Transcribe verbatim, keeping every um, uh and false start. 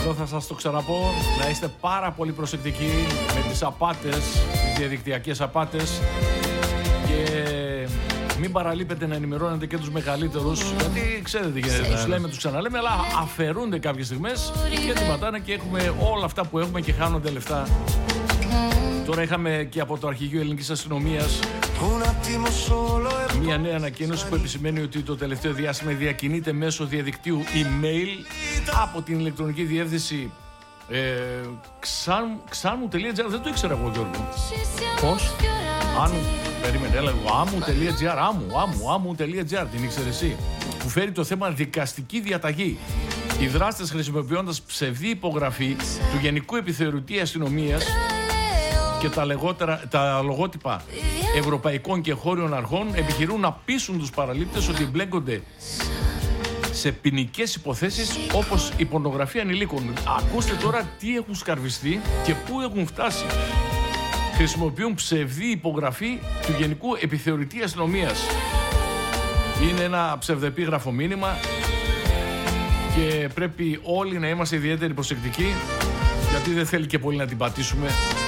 Εδώ θα σας το ξαναπώ, να είστε πάρα πολύ προσεκτικοί με τις απάτες, τις διαδικτυακές απάτες και μην παραλείπετε να ενημερώνετε και τους μεγαλύτερους, γιατί ξέρετε, τους λέμε, τους ξαναλέμε, αλλά αφαιρούνται κάποιες στιγμές και την πατάνε και έχουμε όλα αυτά που έχουμε και χάνονται λεφτά. Τώρα είχαμε και από το Αρχηγείο Ελληνικής Αστυνομίας μια νέα ανακοίνωση που επισημαίνει ότι το τελευταίο διάστημα διακινείται μέσω διαδικτύου email από την ηλεκτρονική διεύθυνση ε, ξάνου τελεία τζι άρ. Δεν το ήξερα εγώ, Γιώργο. Πώς? Αν, περίμενε, έλεγα άμου τελεία τζι άρ, άμου, άμου, άμου τελεία τζι άρ, την ήξερε εσύ, που φέρει το θέμα δικαστική διαταγή. Οι δράστες, χρησιμοποιώντας ψευδή υπογραφή του Γενικού Επιθεωρητή Αστυνομίας και τα, λεγότερα, τα λογότυπα ευρωπαϊκών και χώριων αρχών, επιχειρούν να πείσουν τους παραλήπτες ότι εμπλέκονται σε ποινικές υποθέσεις όπως η πορνογραφία ανηλίκων. Ακούστε τώρα τι έχουν σκαρβιστεί και πού έχουν φτάσει. Χρησιμοποιούν ψευδή υπογραφή του Γενικού Επιθεωρητή Αστυνομίας. Είναι ένα ψευδεπίγραφο μήνυμα και πρέπει όλοι να είμαστε ιδιαίτερη προσεκτικοί, γιατί δεν θέλει και πολύ να την πατήσουμε.